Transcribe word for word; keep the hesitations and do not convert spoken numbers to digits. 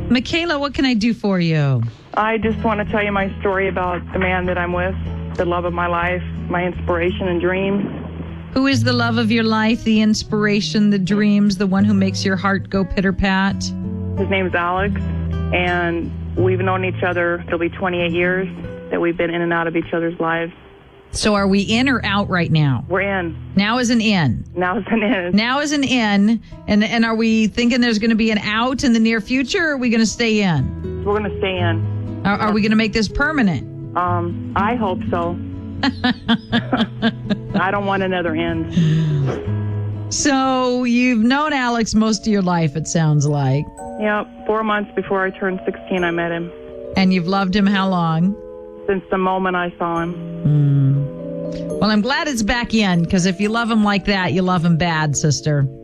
Michaela, what can I do for you? I just want to tell you my story about the man that I'm with, the love of my life, my inspiration and dreams. Who is the love of your life, the inspiration, the dreams, the one who makes your heart go pitter-pat? His name's Alex, and we've known each other, it'll be twenty-eight years that we've been in and out of each other's lives. So are we in or out right now? We're in. Now is an in. Now is an in. Now is an in. And and are we thinking there's going to be an out in the near future, or are we going to stay in? We're going to stay in. Are, are we going to make this permanent? Um, I hope so. I don't want another end. So you've known Alex most of your life, it sounds like. Yep. Four months before I turned sixteen, I met him. And you've loved him how long? Since the moment I saw him. Mm. Well, I'm glad it's back in, because if you love him like that, you love him bad, sister.